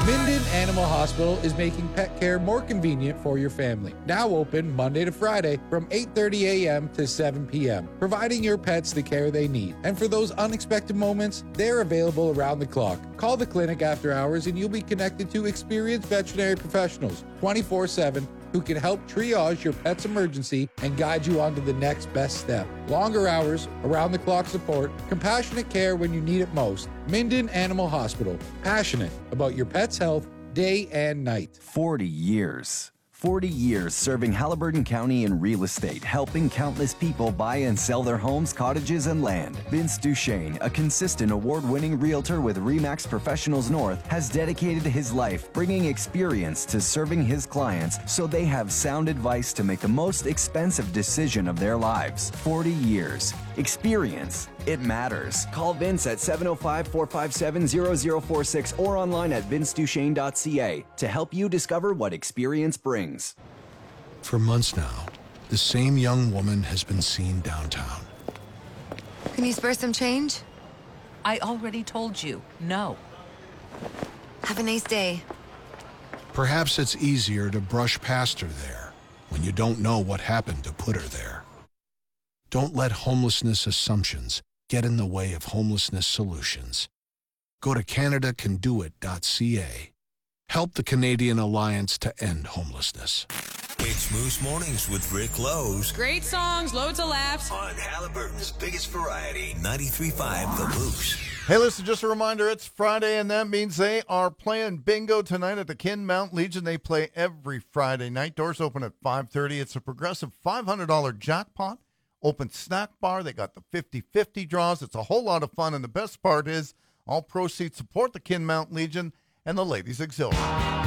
Minden Animal Hospital is making pet care more convenient for your family. Now open Monday to Friday from 8:30 a.m. to 7 p.m., providing your pets the care they need. And for those unexpected moments, they're available around the clock. Call the clinic after hours and you'll be connected to experienced veterinary professionals 24/7 who can help triage your pet's emergency and guide you on to the next best step. Longer hours, around-the-clock support, compassionate care when you need it most. Minden Animal Hospital, passionate about your pet's health day and night. 40 years. 40 years serving Haliburton County in real estate, helping countless people buy and sell their homes, cottages, and land. Vince Duchesne, a consistent award-winning realtor with RE/MAX Professionals North, has dedicated his life bringing experience to serving his clients so they have sound advice to make the most expensive decision of their lives. 40 years. Experience. It matters. Call Vince at 705-457-0046 or online at vinceduchesne.ca to help you discover what experience brings. For months now, the same young woman has been seen downtown. Can you spare some change? I already told you, no. Have a nice day. Perhaps it's easier to brush past her there when you don't know what happened to put her there. Don't let homelessness assumptions get in the way of homelessness solutions. Go to CanadaCanDoIt.ca. Help the Canadian Alliance to End Homelessness. It's Moose Mornings with Rick Lowe's. Great songs, loads of laughs. On Haliburton's biggest variety, 93.5 The Moose. Hey, listen, just a reminder, it's Friday, and that means they are playing bingo tonight at the Kin Mountain Legion. They play every Friday night. Doors open at 5:30. It's a progressive $500 jackpot. Open snack bar. They got the 50-50 draws. It's a whole lot of fun, and the best part is all proceeds support the Kin Mountain Legion and the Ladies Auxiliary.